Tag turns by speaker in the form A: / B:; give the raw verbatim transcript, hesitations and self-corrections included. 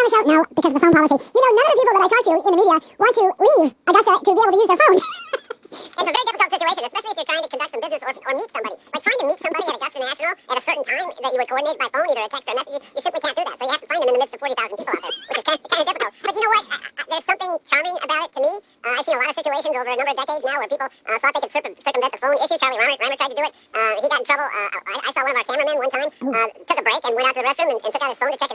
A: the show? No, because of the phone policy. You know, none of the people that I talk to in the media want to leave Augusta to be able to use their phone. It's a very difficult situation, especially if you're trying to conduct some business or, or meet somebody. Like trying to meet somebody at Augusta National at a certain time that you would coordinate by phone, either a text or a message, you simply can't do that. So you have to find them in the midst of forty thousand people out there, which is kind of, kind of difficult. But you know what? I, I, there's something charming about it to me. Uh, I've seen a lot of situations over a number of decades now where people uh, thought they could circum- circumvent the phone issue. Charlie Reimer, Reimer tried to do it. Uh, he got in trouble. Uh, I, I saw one of our cameramen one time uh, took a break and went out to the restroom and, and took out his phone to check